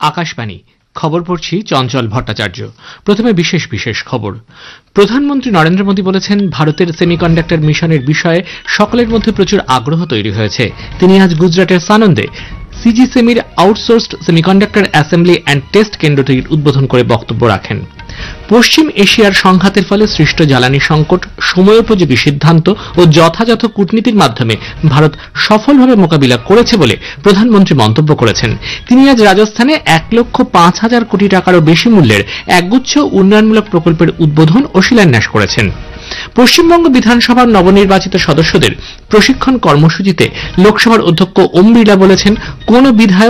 আকাশবাণী খবর পড়ছি চঞ্চল ভট্টাচার্য। প্রথমে বিশেষ বিশেষ খবর। প্রধানমন্ত্রী নরেন্দ্র মোদী বলেছেন, ভারতের সেমিকন্ডাক্টর মিশনের বিষয়ে সকলের মধ্যে প্রচুর আগ্রহ তৈরি হয়েছে। তিনি আজ গুজরাটের সানন্দে সিজিসেমির outsourced semiconductor assembly and test কেন্দ্রটির উদ্বোধন করে বক্তব্য রাখেন। পশ্চিম এশিয়ার সংঘাতের ফলে সৃষ্ট জ্বালানি সংকট সময়োপযোগী সিদ্ধান্ত ও যথাযথ কূটনীতির মাধ্যমে ভারত সফলভাবে মোকাবিলা করেছে বলে প্রধানমন্ত্রী মন্তব্য করেছেন। তিনি আজ রাজস্থানে 1,05,000 কোটি টাকারও বেশি মূল্যের একগুচ্ছ উন্নয়নমূলক প্রকল্পের উদ্বোধন ও শিলান্যাস করেছেন। পশ্চিমবঙ্গ বিধানসভার নবনির্বাচিত সদস্যদের প্রশিক্ষণ কর্মসূচিতে লোকসভার অধ্যক্ষ ওম বিড়লা বলেছেন, কোন বিধায়ক